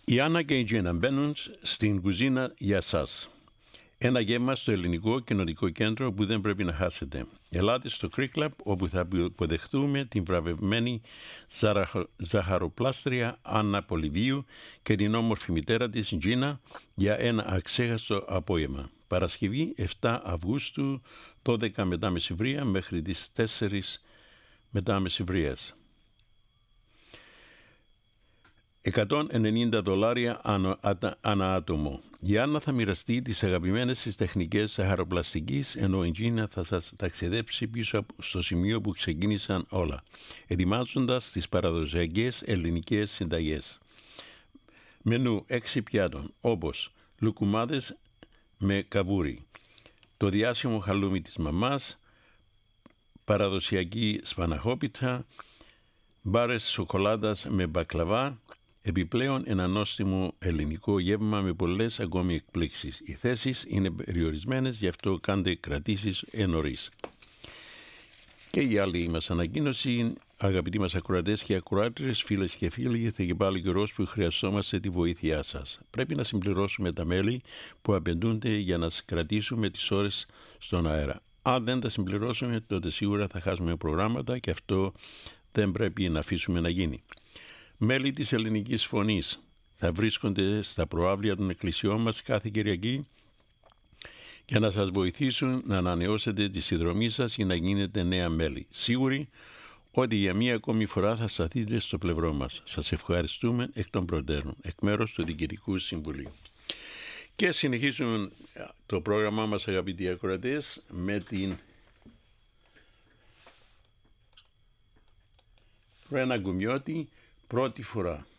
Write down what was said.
Η Άννα και η Τζίνα μπαίνουν στην κουζίνα για σας. Ένα γεύμα στο ελληνικό κοινωνικό κέντρο που δεν πρέπει να χάσετε. Ελάτε στο Creek Club, όπου θα υποδεχτούμε την βραβευμένη ζαχαροπλάστρια Άννα Πολυβίου και την όμορφη μητέρα της Τζίνα για ένα αξέχαστο απόγευμα. Παρασκευή 7 Αυγούστου, 12 μετά μεσημβρία μέχρι τις 4 μετά μεσημβρίας. $190 ανά άτομο. Η Άννα θα μοιραστεί τις αγαπημένες της τεχνικές ζαχαροπλαστικής, ενώ η Τζίνα θα σας ταξιδέψει πίσω στο σημείο που ξεκίνησαν όλα, ετοιμάζοντας τις παραδοσιακές ελληνικές συνταγές. Μενού 6 πιάτων, όπως λουκουμάδες με καβούρι, το διάσημο χαλούμι της μαμάς, παραδοσιακή σπαναχόπιτα, μπάρες σοκολάτας με μπακλαβά, επιπλέον ένα νόστιμο ελληνικό γεύμα με πολλές ακόμη εκπλήξεις. Οι θέσεις είναι περιορισμένες, γι' αυτό κάντε κρατήσεις νωρίς. Και η άλλη μας ανακοίνωση, αγαπητοί μας ακροατές και ακροάτριες, φίλες και φίλοι, ήρθε και πάλι καιρός που χρειαζόμαστε τη βοήθειά σας. Πρέπει να συμπληρώσουμε τα μέλη που απαιτούνται για να κρατήσουμε τις ώρες στον αέρα. Αν δεν τα συμπληρώσουμε, τότε σίγουρα θα χάσουμε προγράμματα και αυτό δεν πρέπει να αφήσουμε να γίνει. Μέλη της Ελληνικής Φωνής θα βρίσκονται στα προαύλια των εκκλησιών μας κάθε Κυριακή για να σας βοηθήσουν να ανανεώσετε τη συνδρομή σας ή να γίνετε νέα μέλη. Σίγουροι ότι για μία ακόμη φορά θα σταθείτε στο πλευρό μας. Σας ευχαριστούμε εκ των προτέρων, εκ μέρους του Διοικητικού Συμβουλίου. Και συνεχίζουμε το πρόγραμμά μας, αγαπητοί ακροατές, με την Ρένα Γκουμιώτη, πρώτη φορά.